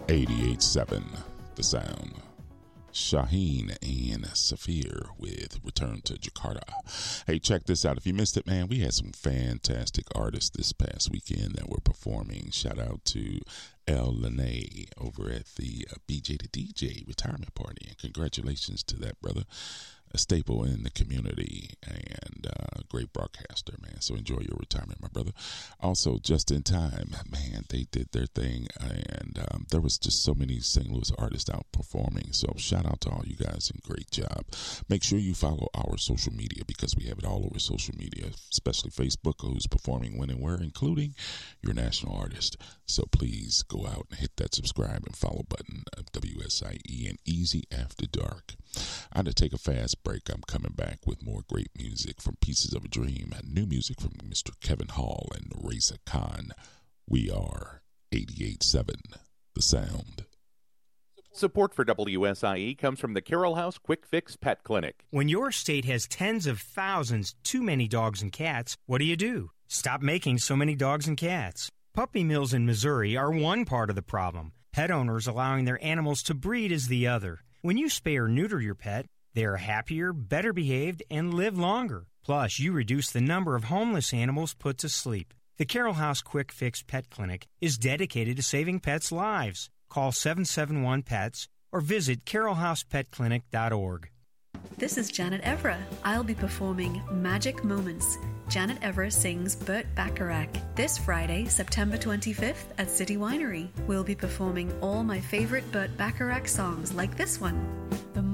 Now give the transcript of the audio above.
88.7 The Sound. Shaheen and Safir with Return to Jakarta. Hey, check this out. If you missed it, man, we had some fantastic artists this past weekend that were performing. Shout out to El Lene over at the BJ the DJ retirement party. And congratulations to that brother. A staple in the community and great broadcaster, man. So enjoy your retirement, my brother. Also, Just in Time, man, they did their thing, and there was just so many St. Louis artists out performing. So shout out to all you guys and great job. Make sure you follow our social media because we have it all over social media, especially Facebook, who's performing when and where, including your national artist. So please go out and hit that subscribe and follow button of WSIE and Easy After Dark. I had to take a fast break. I'm coming back with more great music from Pieces of a Dream and new music from Mr. Kevin Hall and Reza Khan. We are 88.7 The Sound. Support for WSIE comes from the Carroll House Quick Fix Pet Clinic. When your state has tens of thousands too many dogs and cats, what do? Stop making so many dogs and cats. Puppy mills in Missouri are one part of the problem. Pet owners allowing their animals to breed is the other. When you spay or neuter your pet, they are happier, better behaved, and live longer. Plus, you reduce the number of homeless animals put to sleep. The Carroll House Quick Fix Pet Clinic is dedicated to saving pets' lives. Call 771-PETS or visit carrollhousepetclinic.org. This is Janet Evra. I'll be performing Magic Moments. Janet Evra sings Burt Bacharach. This Friday, September 25th at City Winery. We'll be performing all my favorite Burt Bacharach songs like this one.